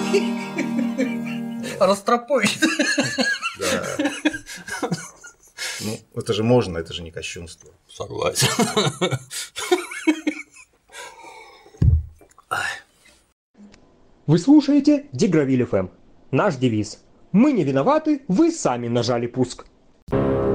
Растропой. Да. Ну, это же можно, это же не кощунство. Согласен. Вы слушаете Дигравиль ФМ. Наш девиз: мы не виноваты, вы сами нажали пуск.